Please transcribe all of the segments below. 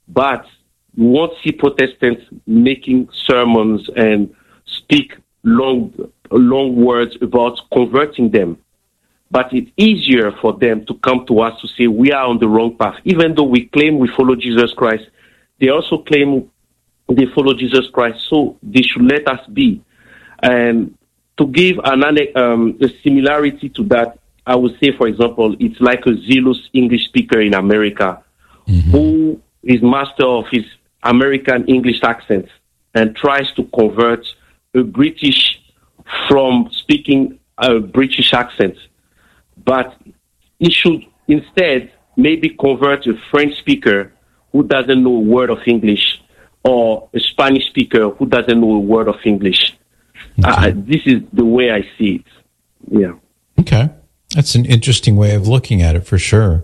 But you won't see Protestants making sermons and speak long words about converting them. But it's easier for them to come to us to say we are on the wrong path. Even though we claim we follow Jesus Christ, they also claim they follow Jesus Christ, so they should let us be. And to give a similarity to that, I would say, for example, it's like a zealous English speaker in America who is master of his American English accent and tries to convert a British from speaking a British accent. But he should instead maybe convert a French speaker who doesn't know a word of English, or a Spanish speaker who doesn't know a word of English. Okay. This is the way I see it. Yeah. Okay. That's an interesting way of looking at it, for sure.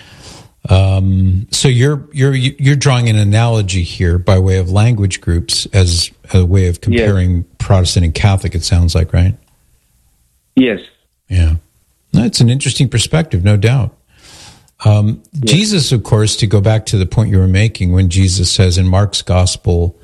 So you're drawing an analogy here by way of language groups as a way of comparing Protestant and Catholic, it sounds like, right? Yes. Yeah. That's an interesting perspective, no doubt. Jesus, of course, to go back to the point you were making, when Jesus says in Mark's gospel,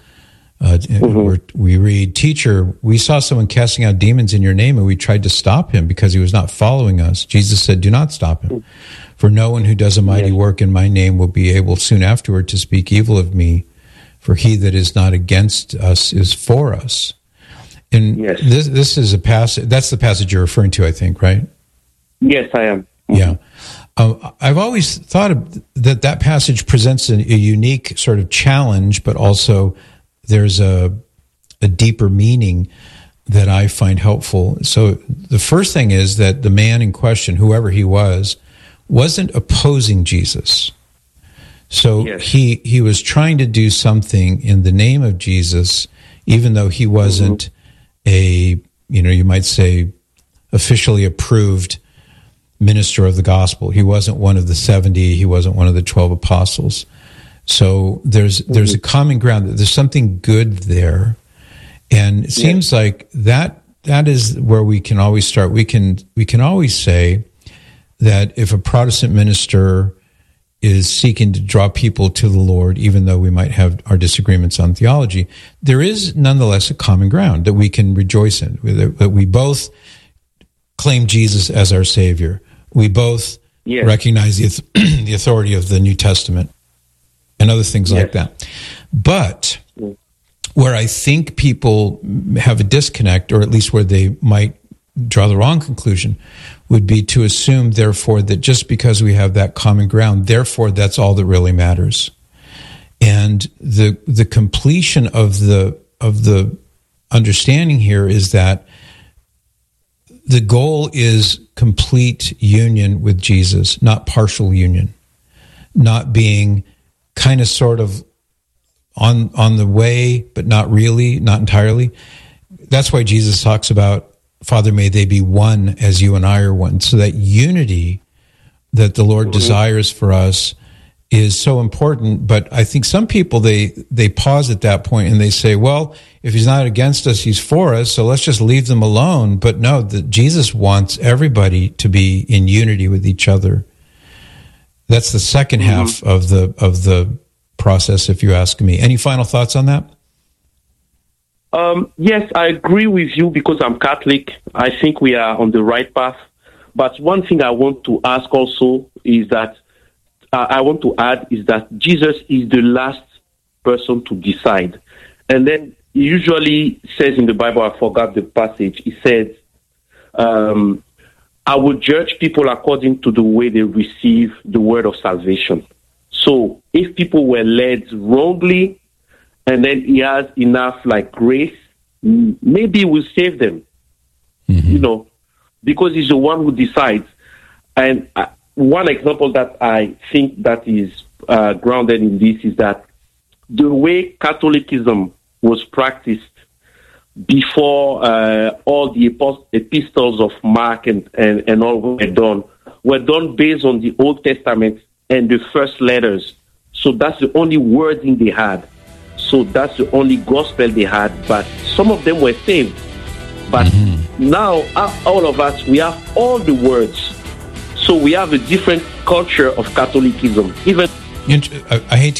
we read, "Teacher, we saw someone casting out demons in your name, and we tried to stop him because he was not following us." Jesus said, "Do not stop him. For no one who does a mighty work in my name will be able soon afterward to speak evil of me, for he that is not against us is for us." And this is a passage, that's the passage you're referring to, I think, right? Yes, I am. Yeah. I've always thought that passage presents a unique sort of challenge, but also there's a deeper meaning that I find helpful. So the first thing is that the man in question, whoever he was, wasn't opposing Jesus. So he was trying to do something in the name of Jesus, even though he wasn't you might say, officially approved minister of the gospel. He wasn't one of the 70. He wasn't one of the 12 apostles. So there's a common ground. There's something good there. And it seems like that is where we can always start. We can always say that if a Protestant minister is seeking to draw people to the Lord, even though we might have our disagreements on theology, there is nonetheless a common ground that we can rejoice in, that we both claim Jesus as our Savior. We both recognize the authority of the New Testament and other things like that. But where I think people have a disconnect, or at least where they might draw the wrong conclusion, would be to assume, therefore, that just because we have that common ground, therefore that's all that really matters. And the completion of the understanding here is that the goal is complete union with Jesus, not partial union, not being kind of sort of on the way, but not really, not entirely. That's why Jesus talks about, Father, may they be one as you and I are one. So that unity that the Lord desires for us is so important. But I think some people, they pause at that point and they say, well, if he's not against us, he's for us, so let's just leave them alone. But no, Jesus wants everybody to be in unity with each other. That's the second half of the process, if you ask me. Any final thoughts on that? Yes, I agree with you because I'm Catholic. I think we are on the right path. But one thing I want to ask also is that I want to add is that Jesus is the last person to decide. And then he usually says in the Bible, I forgot the passage, he says, I will judge people according to the way they receive the word of salvation. So if people were led wrongly, and then he has enough grace, maybe he will save them, because he's the one who decides. And one example that I think that is grounded in this is that the way Catholicism was practiced before all the epistles of Mark and all were done based on the Old Testament and the first letters. So that's the only wording they had. So that's the only gospel they had. But some of them were saved. But now, all of us, we have all the words. So we have a different culture of Catholicism. I hate